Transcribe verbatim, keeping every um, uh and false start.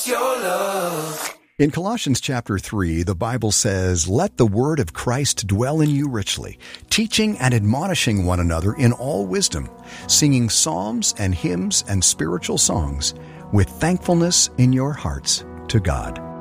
us your love. In Colossians chapter three, the Bible says, "Let the word of Christ dwell in you richly, teaching and admonishing one another in all wisdom, singing psalms and hymns and spiritual songs, with thankfulness in your hearts to God."